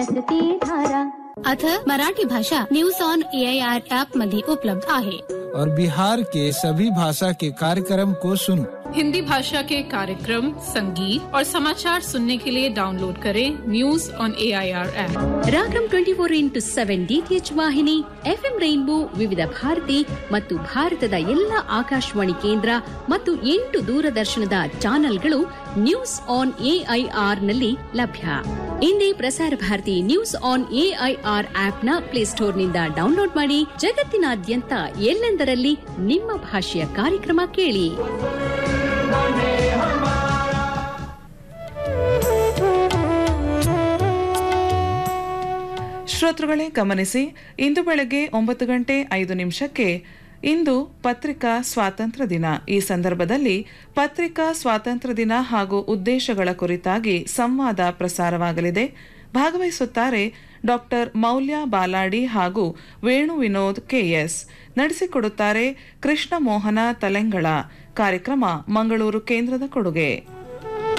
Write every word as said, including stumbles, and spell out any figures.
आता मराठी भाषा news on A I R app मध्ये उपलब्ध आहे और बिहार के सभी भाषा के कार्यक्रम को सुनो। हिंदी भाषा के कार्यक्रम, संगीत और समाचार सुनने के लिए डाउनलोड करें news on A I R app. Ragam twenty four into seven DTH ವಾಹಿನಿ, ಎಫ್ಎಂ ರೈನ್ಬೋ ವಿವಿಧ ಭಾರತಿ ಮತ್ತು ಭಾರತದ ಎಲ್ಲ ಆಕಾಶವಾಣಿ ಕೇಂದ್ರ ಮತ್ತು ಎಂಟು ದೂರದರ್ಶನದ ಚಾನೆಲ್ಗಳು ನ್ಯೂಸ್ ಆನ್ ಎಐಆರ್ ನಲ್ಲಿ ಲಭ್ಯ. ಇಂದೇ Prasar Bharati news on AIR app ನ ಪ್ಲೇಸ್ಟೋರ್ನಿಂದ ಡೌನ್ಲೋಡ್ ಮಾಡಿ ಜಗತ್ತಿನಾದ್ಯಂತ ಎಲ್ಲೆಂದರಲ್ಲಿ ನಿಮ್ಮ ಭಾಷೆಯ ಕಾರ್ಯಕ್ರಮ ಕೇಳಿ. ಶ್ರೋತೃಗಳೇ ಗಮನಿಸಿ, ಇಂದು ಬೆಳಗ್ಗೆ ಒಂಬತ್ತು ಗಂಟೆ ಐದು ನಿಮಿಷಕ್ಕೆ ಇಂದು ಪತ್ರಿಕಾ ಸ್ವಾತಂತ್ರ್ಯ ದಿನ. ಈ ಸಂದರ್ಭದಲ್ಲಿ ಪತ್ರಿಕಾ ಸ್ವಾತಂತ್ರ್ಯ ದಿನ ಹಾಗೂ ಉದ್ದೇಶಗಳ ಕುರಿತಾಗಿ ಸಂವಾದ ಪ್ರಸಾರವಾಗಲಿದೆ. ಭಾಗವಹಿಸುತ್ತಾರೆ ಡಾಕ್ಟರ್ ಮೌಲ್ಯ ಬಾಲಾಡಿ ಹಾಗೂ ವೇಣು ವಿನೋದ್ ಕೆಎಸ್. ನಡೆಸಿಕೊಡುತ್ತಾರೆ ಕೃಷ್ಣ ಮೋಹನ ತಲೆಂಗಳ. ಕಾರ್ಯಕ್ರಮ ಮಂಗಳೂರು ಕೇಂದ್ರದ ಕೊಡುಗೆ.